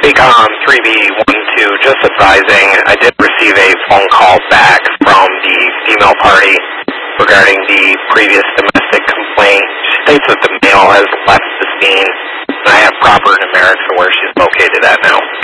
ACOM 3B12, just advising, I did receive a phone call back from the female party regarding the previous domestic complaint. She states that the male has left the scene, and I have proper numerics of where she's located at now.